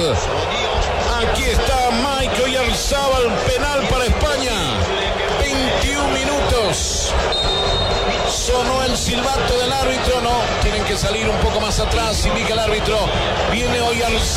Oyarzabal. Aquí está Mike Oyarzabal, penal para España. 21 minutos. Sonó el silbato del árbitro. No, tienen que salir un poco más atrás. Indica el árbitro. Viene Oyarzabal.